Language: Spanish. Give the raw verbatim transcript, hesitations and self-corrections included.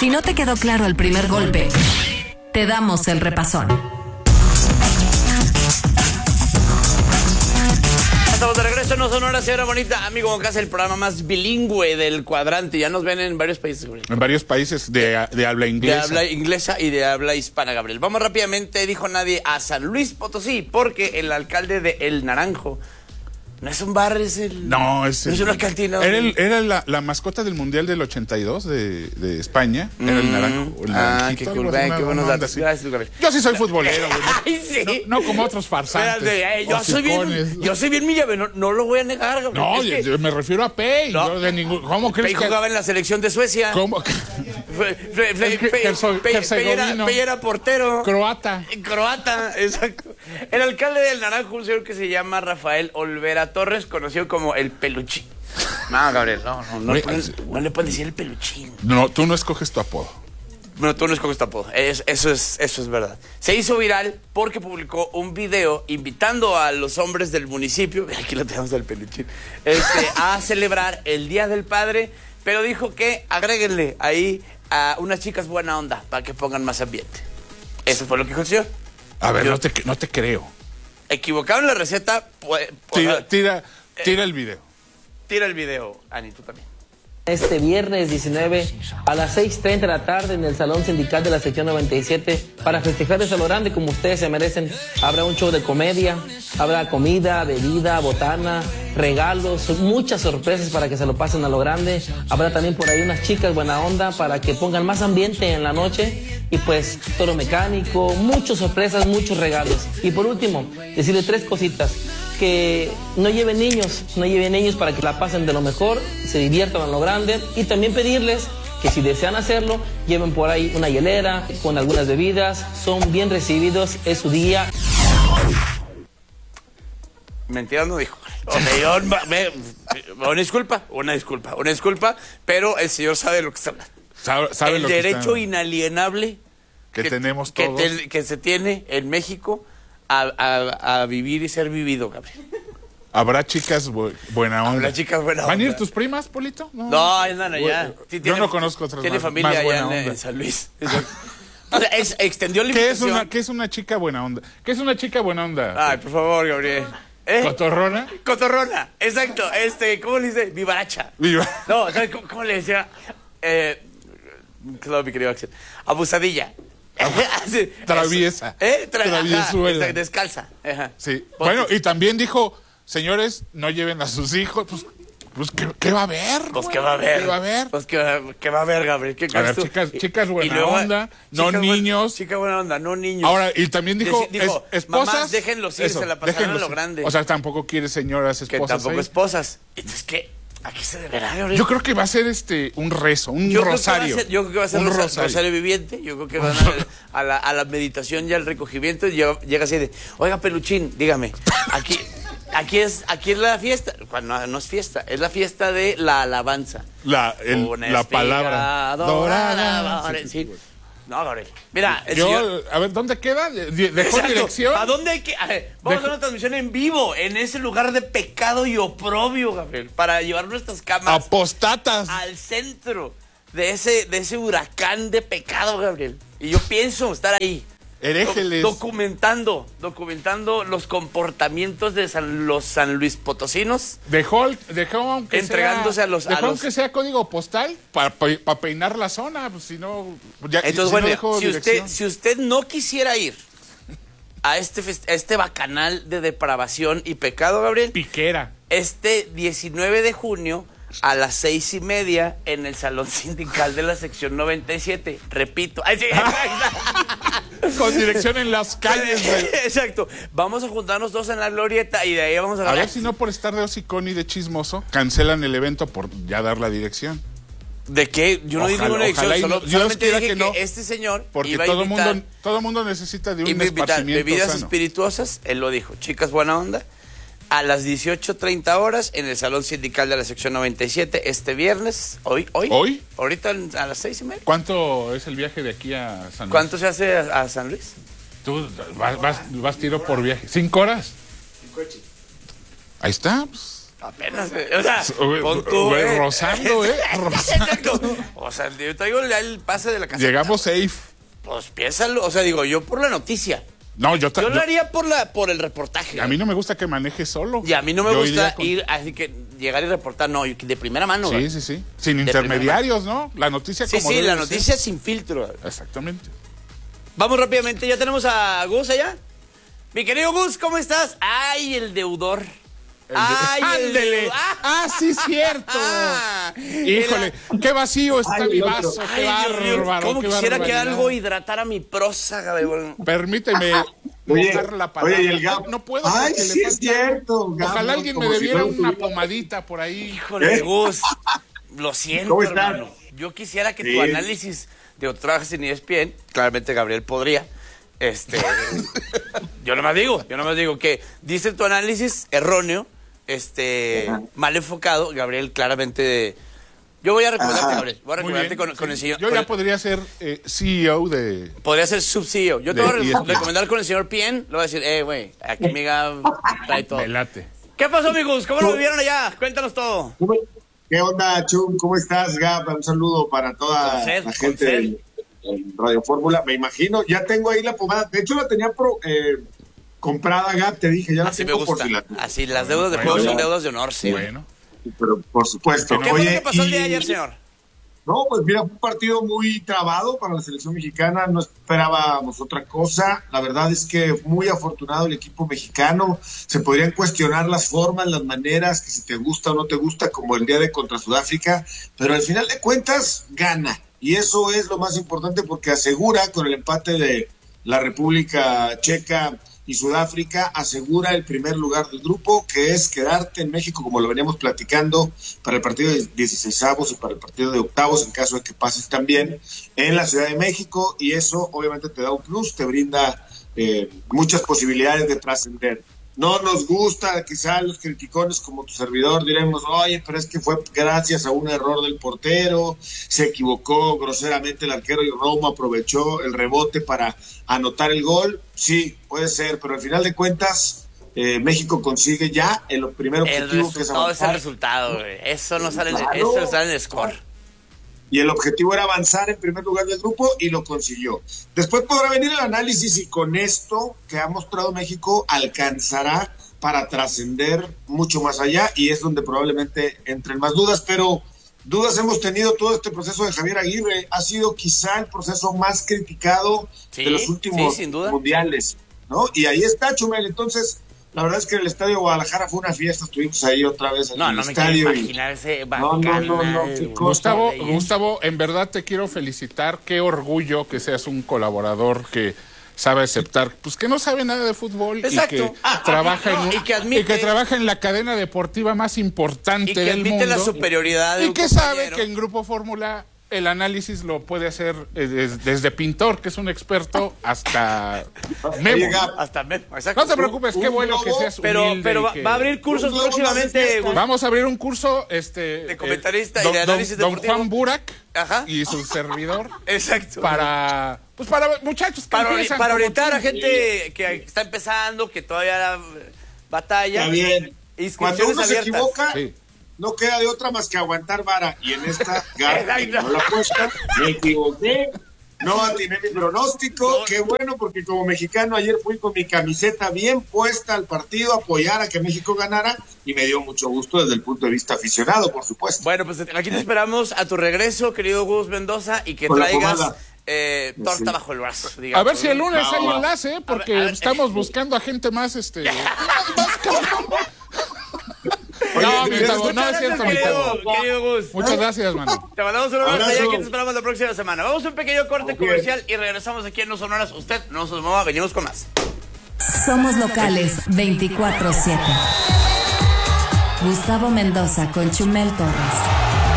Si no te quedó claro el primer golpe, te damos el repasón. Estamos de regreso, no Sonora, señora bonita. Amigo, acá es el programa más bilingüe del cuadrante. Ya nos ven en varios países, Gabriel. En varios países de, de habla inglesa. De habla inglesa y de habla hispana, Gabriel. Vamos rápidamente, dijo nadie, a San Luis Potosí, porque el alcalde de El Naranjo no es un bar, es el... No, es, no el, es una cantina. Era, el, era la, la mascota del Mundial del ochenta y dos de, de España. Mm. Era el Naranjo. El ah, qué cool, ven, qué buenos datos. Gracias, Gabriel. Yo sí soy futbolero, güey. Ay, sí. No, no como otros farsantes. Espérate, eh, yo, soy bien, yo soy bien mi llave, no, no lo voy a negar, Gabriel. No, es que... yo me refiero a Pei. No. Yo de ningún, ¿Cómo crees Pei que...? jugaba en la selección de Suecia. ¿Cómo? Pei era portero. Croata. Croata, exacto. El alcalde del Naranjo, un señor que se llama Rafael Olvera Torres, conocido como el Peluchín. No, Gabriel, no, no, no, no, no le pueden decir el Peluchín. No, tú no escoges tu apodo. Bueno, tú no escoges tu apodo. Es, eso, es, eso es verdad. Se hizo viral porque publicó un video invitando a los hombres del municipio, aquí lo tenemos al Peluchín, este, a celebrar el Día del Padre, pero dijo que agréguenle ahí a unas chicas buena onda para que pongan más ambiente. Eso fue lo que dijo el señor. A ver, Yo, no te, no te creo. Equivocaron la receta. Pues, tira, tira, tira el video. Tira el video, Ani, tú también. Este viernes diecinueve a las seis treinta de la tarde en el Salón Sindical de la Sección noventa y siete para festejar eso a lo grande como ustedes se merecen. Habrá un show de comedia, habrá comida, bebida, botana, regalos, muchas sorpresas para que se lo pasen a lo grande. Habrá también por ahí unas chicas buena onda para que pongan más ambiente en la noche y pues toro mecánico, muchas sorpresas, muchos regalos. Y por último, decirle tres cositas. Que no lleven niños, no lleven niños para que la pasen de lo mejor, se diviertan a lo grande y también pedirles que si desean hacerlo, lleven por ahí una hielera con algunas bebidas, son bien recibidos, es su día. Mentira no dijo. O sea, yo, me, una disculpa, una disculpa, una disculpa, pero el señor sabe lo que está hablando. Sabe, sabe el lo derecho que está... inalienable que, que tenemos que, todos. te, que se tiene en México a, a, a vivir y ser vivido, Gabriel. Habrá chicas bu buena onda. Habrá chicas buena onda. ¿Van a ir tus primas, Polito? No, no, no, no ya. Sí, yo tiene, no conozco otras Tiene más, familia más allá en, onda. en San Luis. O sea, es, extendió la ¿Qué es, invitación. una, ¿Qué es una chica buena onda? ¿Qué es una chica buena onda? Ay, por favor, Gabriel. ¿Eh? ¿Cotorrona? Cotorrona, exacto. Este, ¿cómo le dice? Vivaracha. Viva. No, ¿sabes cómo, cómo le decía? Eh, claro, mi querido Axel. Abusadilla. Traviesa. ¿Eh? Tra Traviesuela. Ajá, descalza. Ajá. Sí. Bueno, y también dijo, señores, no lleven a sus hijos. Pues, pues ¿qué, ¿qué va a haber? Pues ¿qué va a haber? ¿Qué va a haber? Pues ¿qué va, qué va a haber, Gabriel? ¿Qué a ver, chicas, chicas buena luego, onda, no chica niños. Buena, chica buena onda, no niños. Ahora, y también dijo, dijo es, esposas. Mamás, déjenlos ir, eso, se la pasaron a lo grande. O sea, tampoco quiere señoras esposas. Que tampoco ahí. esposas. Entonces, ¿qué? ¿A qué se deberá, Gabriel? Yo creo que va a ser este un rezo, un yo rosario. Creo ser, yo creo que va a ser un rosario. rosario viviente. Yo creo que van a, a, la, a la meditación y al recogimiento. Y llega, llega así de, oiga, Peluchín, dígame, aquí, aquí, es, aquí es la fiesta. No, no es fiesta, es la fiesta de la alabanza. La, el, la palabra dorada. dorada sí. Sí. No, Gabriel. Mira, el yo, señor... a ver, ¿dónde queda? ¿Dejó Exacto. dirección? ¿A dónde hay que...? A ver, vamos Dejo... a hacer una transmisión en vivo en ese lugar de pecado y oprobio, Gabriel, para llevar nuestras cámaras... Apostatas. ...al centro de ese, de ese huracán de pecado, Gabriel. Y yo pienso estar ahí. Heréjeles. Documentando, documentando los comportamientos de San, los San Luis Potosinos. Dejó, dejó aunque entregándose sea, a los... Dejó a los... aunque sea código postal para pa, pa peinar la zona, pues si no... Ya, Entonces, si bueno, no dejó si, usted, si usted no quisiera ir a este, a este bacanal de depravación y pecado, Gabriel... Piquera. Este diecinueve de junio... a las seis y media en el Salón Sindical de la Sección noventa y siete. Repito. Ay, sí, con dirección en las calles. De... Exacto. Vamos a juntarnos dos en la glorieta y de ahí vamos a... A ver si no por estar de hocicón y de chismoso cancelan el evento por ya dar la dirección. ¿De qué? Yo no di ninguna dirección. Solo, no, solamente dije que, que no, este señor porque iba a todo invitar, mundo todo mundo necesita de un iba a esparcimiento bebidas sano. espirituosas. Él lo dijo. Chicas buena onda. A las dieciocho treinta horas en el Salón Sindical de la Sección noventa y siete este viernes. ¿Hoy? ¿Hoy? ¿Hoy? Ahorita a las seis y media. ¿Cuánto es el viaje de aquí a San Luis? ¿Cuánto se hace a, a San Luis? Tú vas, vas, vas tiro por viaje. ¿Cinco horas? En coche. Ahí está. Pues. Apenas, o sea, con tu, eh, rozando, ¿eh? Rozando. Exacto. O sea, yo traigo el, el pase de la casa. Llegamos safe. Pues piénsalo, o sea, digo, yo por la noticia. No, yo, Yo lo yo haría por la por el reportaje. A mí no me gusta que maneje solo. Y a mí no me Yo gusta iría con- ir, así que llegar y reportar, no, yo- de primera mano. Sí, ¿verdad? sí, sí. Sin De intermediarios, ¿no? La noticia Sí, como sí, debe la ser. noticia sin filtro. Exactamente. Vamos rápidamente, ya tenemos a Gus allá. Mi querido Gus, ¿cómo estás? Ay, el deudor. El de- Ay, el ¡Ándele! deudor. ¡Ah, sí, cierto! Ah, Híjole, qué vacío está Ay, mi el otro. vaso, qué Ay, Dios mío, bárbaro, ¿cómo qué quisiera que barbaridad. algo hidratara mi prosa, cabrón? Permíteme Oye, mojar la palabra. oye, y el Gap. No puedo. Ay, porque le sí es falta- cierto, Gap, Ojalá ¿no? alguien Como me si debiera fuera una tu- pomadita por ahí. Híjole, ¿Eh? Gus, lo siento, ¿Cómo estás? hermano. Yo quisiera que Sí. tu análisis, de tú trabajas en E S P N, claramente Gabriel podría, este, yo nomás digo, yo nomás digo que dice tu análisis erróneo, este, Ajá. mal enfocado, Gabriel claramente, yo voy a recomendarte, Ajá. Gabriel, voy a Muy recomendarte bien, con, con sí. el señor. Yo con ya el- podría ser eh, C E O de... Podría ser sub-C E O. Yo te De voy a re- E S P N. recomendar con el señor P N. Le voy a decir, eh, güey, aquí mi Gab trae todo. Me late. ¿Qué pasó, amigos? ¿Cómo lo vivieron allá? Cuéntanos todo. ¿Qué onda, Chum? ¿Cómo estás, Gab? Un saludo para toda Con sed, la con gente sed. de Radio Fórmula. Me imagino, ya tengo ahí la pomada. De hecho, la tenía pro- eh, comprada, Gab, te dije, ya la Así me tengo por gusta. si la... Así, las deudas de Bueno, juego ya. son deudas de honor, sí. Bueno. Pero, por supuesto. ¿Qué fue lo Oye, que pasó el día de y- ayer, señor? No, pues mira, fue un partido muy trabado para la selección mexicana, no esperábamos otra cosa, la verdad es que muy afortunado el equipo mexicano, se podrían cuestionar las formas, las maneras, que si te gusta o no te gusta, como el día de contra Sudáfrica, pero al final de cuentas gana, y eso es lo más importante porque asegura con el empate de la República Checa y Sudáfrica, asegura el primer lugar del grupo, que es quedarte en México, como lo veníamos platicando, para el partido de dieciseisavos y para el partido de octavos, en caso de que pases también, en la Ciudad de México, y eso obviamente te da un plus, te brinda eh, muchas posibilidades de trascender. No nos gusta, quizá los criticones como tu servidor diremos, oye, pero es que fue gracias a un error del portero, se equivocó groseramente el arquero y Romo aprovechó el rebote para anotar el gol. Sí, puede ser, pero al final de cuentas, eh, México consigue ya el primer El objetivo, que es resultado es el avanzar. resultado, güey. Eso no sale, en- Claro. eso no sale en el score. Y el objetivo era avanzar en primer lugar del grupo y lo consiguió. Después podrá venir el análisis y con esto que ha mostrado México alcanzará para trascender mucho más allá y es donde probablemente entren más dudas, pero dudas hemos tenido todo este proceso de Javier Aguirre. Ha sido quizá el proceso más criticado Sí, de los últimos sí, sin duda. mundiales, ¿no? Y ahí está, Chumel. Entonces, la verdad es que el Estadio Guadalajara fue una fiesta, estuvimos ahí otra vez en No, el no me quiero estadio. y- imaginar ese No, no, bacanal, no, no, qué güey. cosa. Gustavo, Ahí. Gustavo, en verdad te quiero felicitar. Qué orgullo que seas un colaborador que sabe aceptar, pues que no sabe nada de fútbol Exacto. y que Ah, trabaja no, en un- y que admite- y que trabaja en la cadena deportiva más importante Y que del admite la mundo. superioridad de Y un que sabe compañero. que en Grupo Fórmula el análisis lo puede hacer eh, des- desde pintor, que es un experto, hasta Memo. Oye, Gab, Hasta me, exacto. No te preocupes, qué Un bueno que globo, seas Pero, humilde pero y va, que- va a abrir cursos Un globo no hace próximamente. fiesta. Gus. Vamos a abrir un curso este, De comentarista y don- de análisis don, deportivo. Don Juan Burak Ajá. y su servidor Exacto. para pues para muchachos que Para, ori- empiezan para como orientar tú. a gente que está empezando, que todavía la batalla. está bien. Cuando Inscripciones uno se abiertas. equivoca, Sí. no queda de otra más que aguantar vara. Y en esta, Gab, Exacto. no la apuesta, me equivoqué, no atiné mi pronóstico. Qué bueno, porque como mexicano ayer fui con mi camiseta bien puesta al partido, a apoyar a que México ganara, y me dio mucho gusto desde el punto de vista aficionado, por supuesto. Bueno, pues aquí te esperamos a tu regreso, querido Gus Mendoza, y que Con la traigas pomada. eh, torta Sí. bajo el brazo. Digamos. A ver si el lunes Va, hay va. enlace, porque A ver, a ver. estamos buscando a gente más este más cabrón. Oye, No, ¿te mi ves? chavo, no es Muchas cierto, mi gracias, chavo. querido, querido Gus. Muchas gracias, mano. Te mandamos un abrazo Abrazo. allá, que te esperamos la próxima semana. Vamos a un pequeño corte Ok. comercial y regresamos aquí en No Sonoras. Usted no se mueva, venimos con más. Somos locales veinticuatro siete. Gustavo Mendoza con Chumel Torres.